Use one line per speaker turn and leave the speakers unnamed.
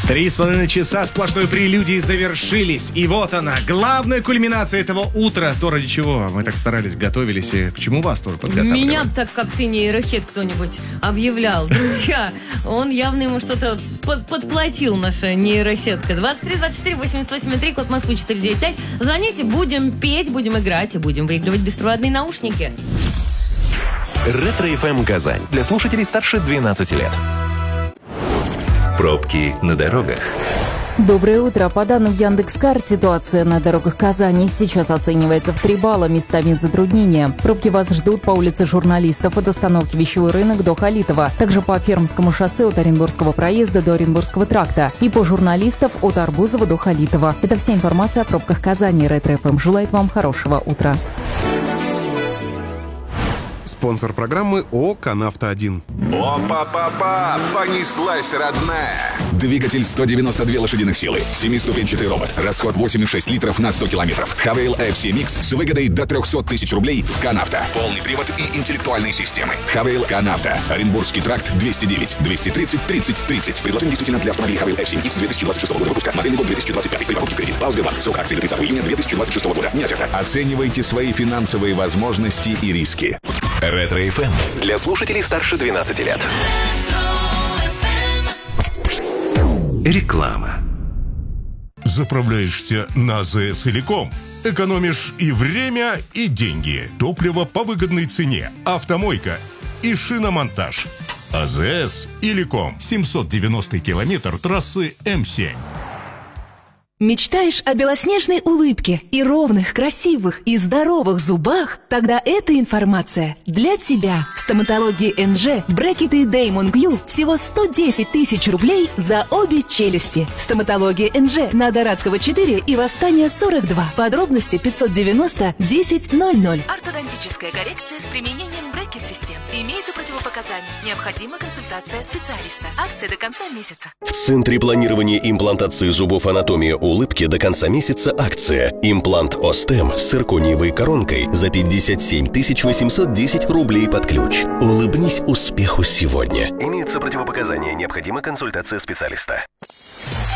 3,5 часа сплошной прелюдии завершились. И вот она, главная кульминация этого утра. То, ради чего мы так старались, готовились, и к чему вас тоже подготавливали.
Меня так, как ты, нейрохет кто-нибудь объявлял. Друзья, он явно ему что-то подплатил, наша нейросетка. 23-24-88-3, код Москвы 495. Звоните, будем петь, будем играть и будем выигрывать беспроводные наушники.
Ретро-ФМ Казань. Для слушателей старше 12 лет. Пробки на дорогах.
Доброе утро. По данным Яндекс.Карт, ситуация на дорогах Казани сейчас оценивается в 3 балла, местами затруднения. Пробки вас ждут по улице Журналистов от остановки Вещевой рынок до Халитова, также по Фермскому шоссе от Оренбургского проезда до Оренбургского тракта и по Журналистов от Арбузова до Халитова. Это вся информация о пробках Казани. Ретро-ФМ желает вам хорошего утра.
Спонсор программы ООО «Канавто-1».
Опа-па-па! Понеслась, родная! Двигатель 192 лошадиных силы, 7-ступенчатый робот, расход 8,6 литров на 100 километров. Хавейл FC Mix с выгодой до 300 тысяч рублей в «Канавто». Полный привод и интеллектуальные системы. Хавейл «Канавто». Оренбургский тракт 209 230 30 30. Предложение действительно для автомобилей Хавейл FC Mix 2026 года выпуска. Модельный год 2025. При покупке в кредит. По Сбербанк. Срок акции до 30 июня 2026 года. Не оферта. Оценивайте свои финансовые возможности и риски.
Ретро-ФМ. Для слушателей старше 12 лет. Реклама.
Заправляешься на АЗС Иликом. Экономишь и время, и деньги. Топливо по выгодной цене. Автомойка и шиномонтаж. АЗС Иликом. 790 километр трассы М7.
Мечтаешь о белоснежной улыбке и ровных, красивых и здоровых зубах? Тогда эта информация для тебя. В стоматологии НЖ брекеты Damon Q всего 110 тысяч рублей за обе челюсти. Стоматология НЖ на Дорадского 4 и Восстания 42. Подробности 590 10 00. Ортодонтическая коррекция с применением брекет-систем. Имеются противопоказания. Необходима консультация специалиста. Акция до конца месяца.
В Центре планирования имплантации зубов «Анатомия улыбки» до конца месяца акция. Имплант Остем с циркониевой коронкой за 57 810 рублей под ключ. Улыбнись успеху сегодня. Имеются противопоказания. Необходима консультация специалиста.